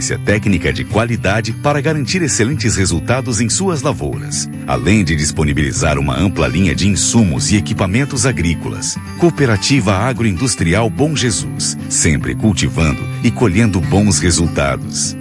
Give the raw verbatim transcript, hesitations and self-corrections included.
assistência técnica de qualidade para garantir excelentes resultados em suas lavouras, além de disponibilizar uma ampla linha de insumos e equipamentos agrícolas. Cooperativa Agroindustrial Bom Jesus, sempre cultivando e colhendo bons resultados.